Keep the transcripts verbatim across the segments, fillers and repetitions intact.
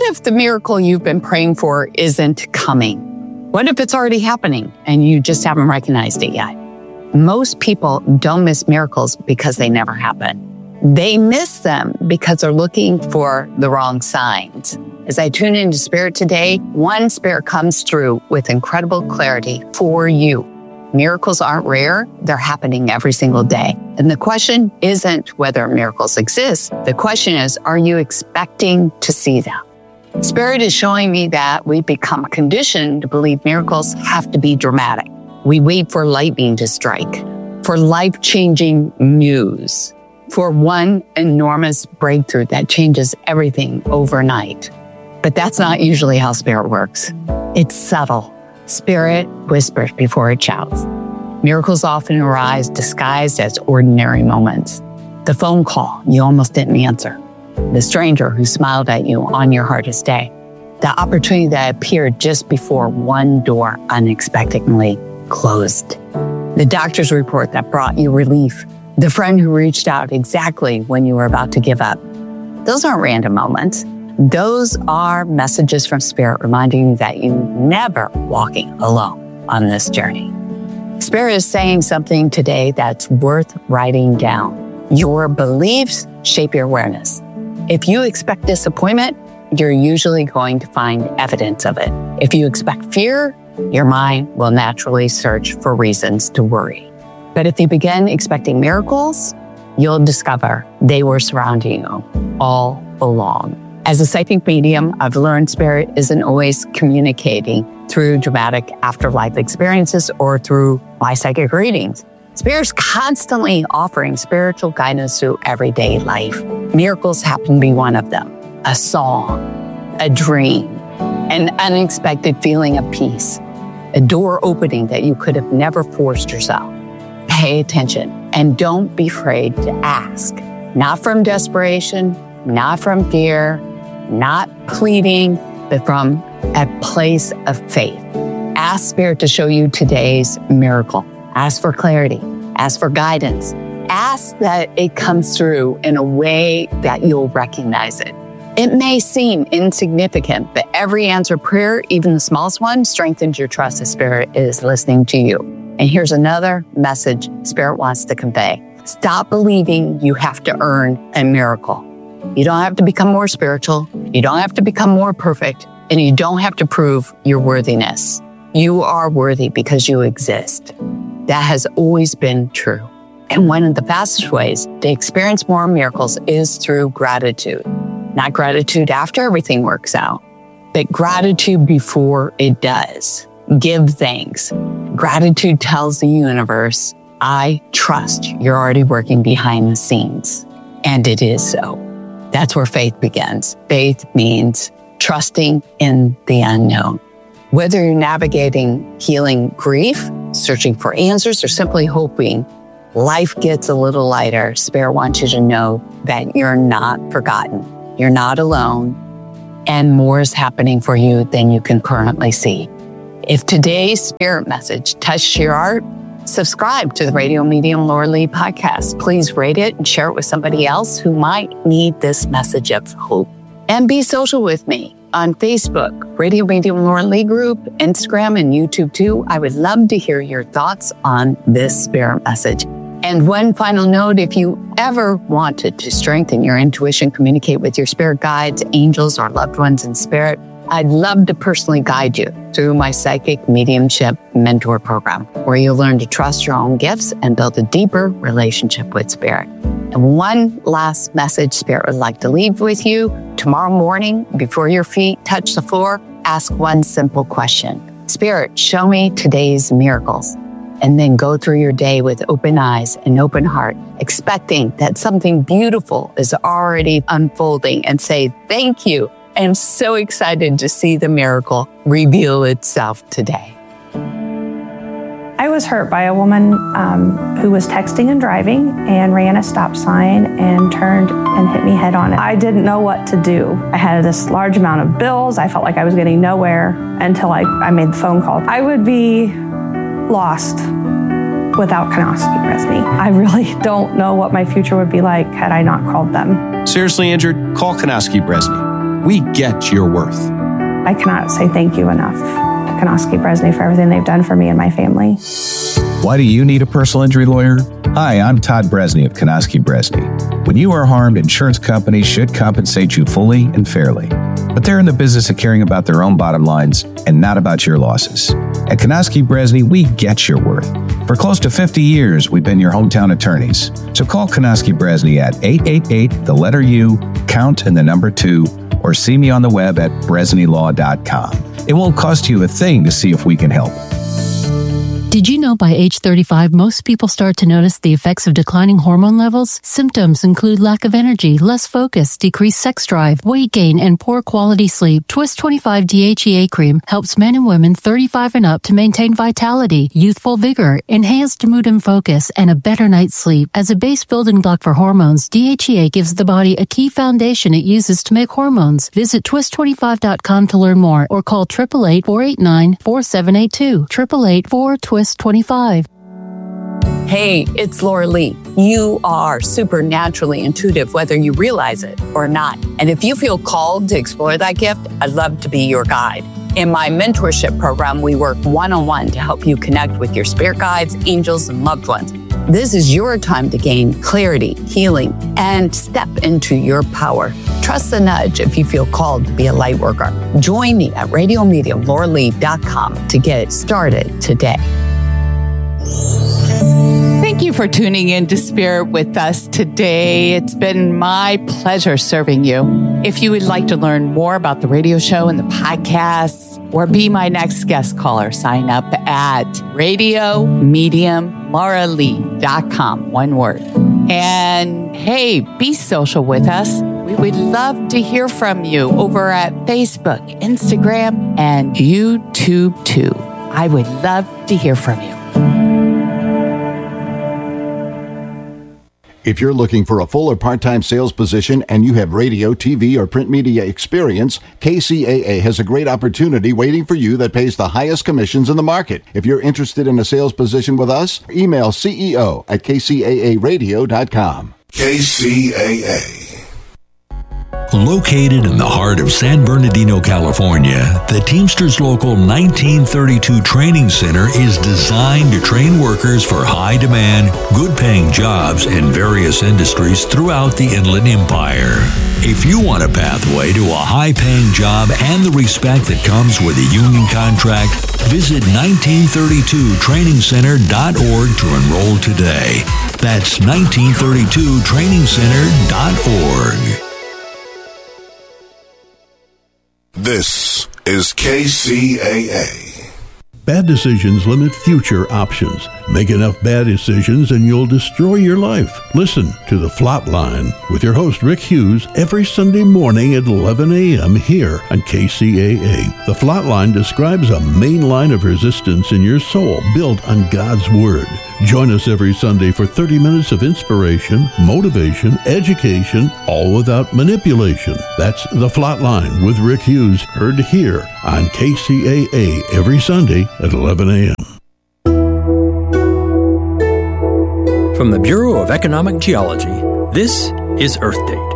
if the miracle you've been praying for isn't coming? What if it's already happening and you just haven't recognized it yet? Most people don't miss miracles because they never happen. They miss them because they're looking for the wrong signs. As I tune into Spirit today, one Spirit comes through with incredible clarity for you. Miracles aren't rare, they're happening every single day. And the question isn't whether miracles exist. The question is, are you expecting to see them? Spirit is showing me that we become conditioned to believe miracles have to be dramatic. We wait for lightning to strike, for life-changing news, for one enormous breakthrough that changes everything overnight. But that's not usually how Spirit works. It's subtle. Spirit whispers before it shouts. Miracles often arise disguised as ordinary moments. The phone call you almost didn't answer. The stranger who smiled at you on your hardest day. The opportunity that appeared just before one door unexpectedly closed. The doctor's report that brought you relief. The friend who reached out exactly when you were about to give up. Those aren't random moments. Those are messages from Spirit reminding you that you're never walking alone on this journey. Spirit is saying something today that's worth writing down. Your beliefs shape your awareness. If you expect disappointment, you're usually going to find evidence of it. If you expect fear, your mind will naturally search for reasons to worry. But if you begin expecting miracles, you'll discover they were surrounding you all along. As a psychic medium, I've learned Spirit isn't always communicating through dramatic afterlife experiences or through my psychic readings. Spirit's constantly offering spiritual guidance through everyday life. Miracles happen to be one of them. A song, a dream, an unexpected feeling of peace, a door opening that you could have never forced yourself. Pay attention and don't be afraid to ask. Not from desperation, not from fear, not pleading, but from a place of faith. Ask Spirit to show you today's miracle. Ask for clarity. Ask for guidance. Ask that it comes through in a way that you'll recognize it. It may seem insignificant, but every answered prayer, even the smallest one, strengthens your trust that Spirit is listening to you. And here's another message Spirit wants to convey. Stop believing you have to earn a miracle. You don't have to become more spiritual. You don't have to become more perfect. And you don't have to prove your worthiness. You are worthy because you exist. That has always been true. And one of the fastest ways to experience more miracles is through gratitude. Not gratitude after everything works out, but gratitude before it does. Give thanks. Gratitude tells the universe, I trust you're already working behind the scenes. And it is so. That's where faith begins. Faith means trusting in the unknown. Whether you're navigating healing grief, searching for answers, or simply hoping life gets a little lighter, Spirit wants you to know that you're not forgotten. You're not alone, and more is happening for you than you can currently see. If today's Spirit message touched your heart, subscribe to the Radio Medium Laura Lee podcast. Please rate it and share it with somebody else who might need this message of hope. And be social with me on Facebook, Radio Medium Laura Lee Group, Instagram, and YouTube too. I would love to hear your thoughts on this Spirit message. And one final note, if you ever wanted to strengthen your intuition, communicate with your spirit guides, angels, or loved ones in spirit, I'd love to personally guide you through my Psychic Mediumship Mentor Program, where you'll learn to trust your own gifts and build a deeper relationship with Spirit. And one last message Spirit would like to leave with you. Tomorrow morning, before your feet touch the floor, ask one simple question. Spirit, show me today's miracles. And then go through your day with open eyes and open heart, expecting that something beautiful is already unfolding, and say, thank you. I'm so excited to see the miracle reveal itself today. I was hurt by a woman um, who was texting and driving and ran a stop sign and turned and hit me head on. I didn't know what to do. I had this large amount of bills. I felt like I was getting nowhere until I, I made the phone call. I would be lost without Kanowski Bresney. I really don't know what my future would be like had I not called them. Seriously injured? Call Kanowski Bresney. we get your worth. I cannot say thank you enough to Konoski Bresney for everything they've done for me and my family. Why do you need a personal injury lawyer? Hi, I'm Todd Bresney of Konoski Bresney. When you are harmed, insurance companies should compensate you fully and fairly. But they're in the business of caring about their own bottom lines and not about your losses. At Konoski Bresney, we get your worth. For close to fifty years, we've been your hometown attorneys. So call Konoski Bresney at eight eight eight, the letter U, count and the number two, or see me on the web at bresney law dot com. It won't cost you a thing to see if we can help. Did you know by age thirty-five, most people start to notice the effects of declining hormone levels? Symptoms include lack of energy, less focus, decreased sex drive, weight gain, and poor quality sleep. Twist twenty-five D H E A cream helps men and women thirty-five and up to maintain vitality, youthful vigor, enhanced mood and focus, and a better night's sleep. As a base building block for hormones, D H E A gives the body a key foundation it uses to make hormones. Visit twist twenty-five dot com to learn more or call eight eight eight, four eight nine, four seven eight two. eight eight eight, four, twist twenty-five. Hey, it's Laura Lee. You are supernaturally intuitive, whether you realize it or not. And if you feel called to explore that gift, I'd love to be your guide. In my mentorship program, we work one-on-one to help you connect with your spirit guides, angels, and loved ones. This is your time to gain clarity, healing, and step into your power. Trust the nudge if you feel called to be a light worker. Join me at radio medium laura lee dot com to get started today. Thank you for tuning in to Spirit with us today. It's been my pleasure serving you. If you would like to learn more about the radio show and the podcasts, or be my next guest caller, sign up at radio medium laura lee dot com, one word. And hey, be social with us. We would love to hear from you over at Facebook, Instagram, and YouTube too. I would love to hear from you. If you're looking for a full or part-time sales position and you have radio, T V, or print media experience, K C A A has a great opportunity waiting for you that pays the highest commissions in the market. If you're interested in a sales position with us, email C E O at k c a a radio dot com. K C A A. Located in the heart of San Bernardino, California, the Teamsters Local nineteen thirty-two Training Center is designed to train workers for high-demand, good-paying jobs in various industries throughout the Inland Empire. If you want a pathway to a high-paying job and the respect that comes with a union contract, visit nineteen thirty-two training center dot org to enroll today. That's nineteen thirty-two training center dot org. This is K C A A. Bad decisions limit future options. Make enough bad decisions and you'll destroy your life. Listen to The Flatline with your host Rick Hughes every Sunday morning at eleven a.m. here on K C A A. The Flatline describes a main line of resistance in your soul built on God's Word. Join us every Sunday for thirty minutes of inspiration, motivation, education, all without manipulation. That's The Flatline with Rick Hughes, heard here on K C A A every Sunday at eleven a.m. From the Bureau of Economic Geology, this is Earth Date.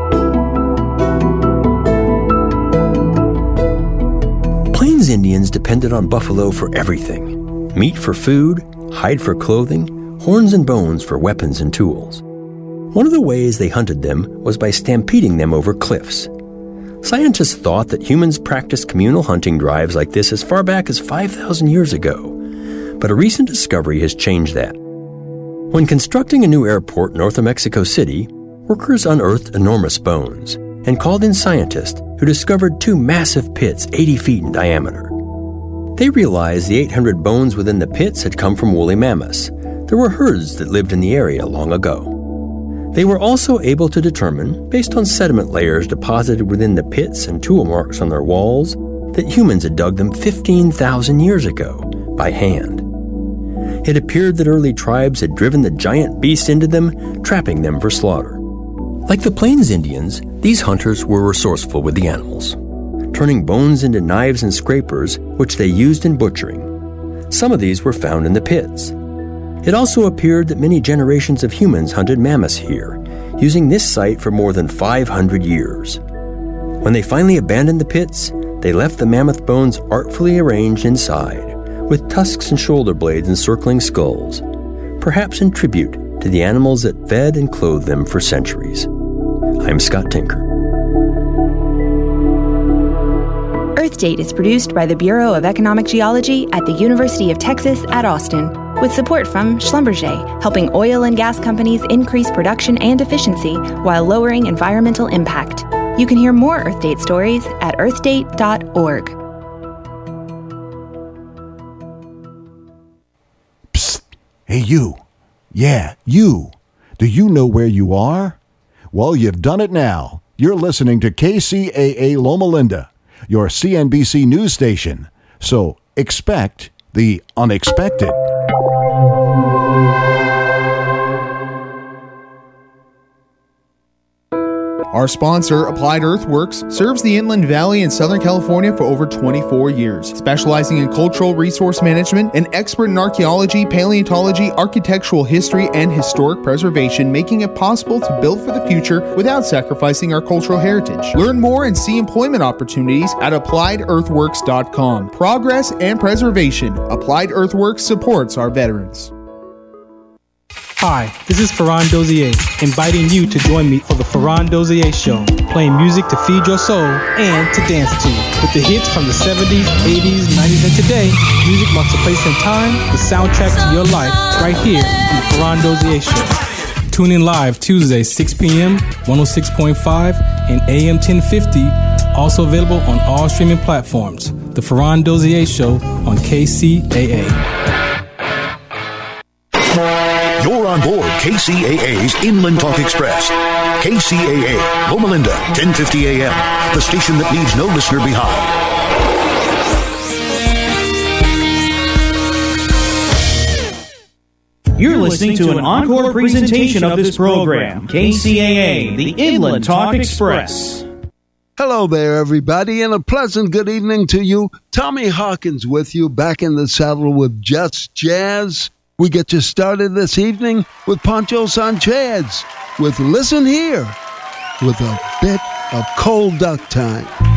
Plains Indians depended on buffalo for everything: meat for food, hide for clothing, horns and bones for weapons and tools. One of the ways they hunted them was by stampeding them over cliffs. Scientists thought that humans practiced communal hunting drives like this as far back as five thousand years ago, but a recent discovery has changed that. When constructing a new airport north of Mexico City, workers unearthed enormous bones and called in scientists who discovered two massive pits eighty feet in diameter. They realized the eight hundred bones within the pits had come from woolly mammoths. There were herds that lived in the area long ago. They were also able to determine, based on sediment layers deposited within the pits and tool marks on their walls, that humans had dug them fifteen thousand years ago by hand. It appeared that early tribes had driven the giant beast into them, trapping them for slaughter. Like the Plains Indians, these hunters were resourceful with the animals, turning bones into knives and scrapers, which they used in butchering. Some of these were found in the pits. It also appeared that many generations of humans hunted mammoths here, using this site for more than five hundred years. When they finally abandoned the pits, they left the mammoth bones artfully arranged inside, with tusks and shoulder blades encircling skulls, perhaps in tribute to the animals that fed and clothed them for centuries. I'm Scott Tinker. Earth Date is produced by the Bureau of Economic Geology at the University of Texas at Austin, with support from Schlumberger, helping oil and gas companies increase production and efficiency while lowering environmental impact. You can hear more Earth Date stories at earth date dot org. Psst! Hey, you. Yeah, you. Do you know where you are? Well, you've done it now. You're listening to K C A A Loma Linda, your C N B C news station. So expect the unexpected. Our sponsor, Applied Earthworks, serves the Inland Valley in Southern California for over twenty-four years, specializing in cultural resource management, an expert in archaeology, paleontology, architectural history, and historic preservation, making it possible to build for the future without sacrificing our cultural heritage. Learn more and see employment opportunities at applied earthworks dot com. Progress and preservation. Applied Earthworks supports our veterans. Hi, this is Ferran Dozier, inviting you to join me for the Ferran Dozier Show, playing music to feed your soul and to dance to. With the hits from the seventies, eighties, nineties, and today, music marks a place in time, the soundtrack to your life, right here on the Ferran Dozier Show. Tune in live Tuesday, six p.m., one oh six point five, and A M ten fifty, also available on all streaming platforms. The Ferran Dozier Show on K C A A. You're on board K C A A's Inland Talk Express. K C A A, Loma Linda, ten fifty a.m., the station that leaves no listener behind. You're listening to an encore presentation of this program, K C A A, the Inland Talk Express. Hello there, everybody, and a pleasant good evening to you. Tommy Hawkins with you, back in the saddle with Just Jazz. We get you started this evening with Pancho Sanchez with Listen Here, with a bit of Cold Duck Time.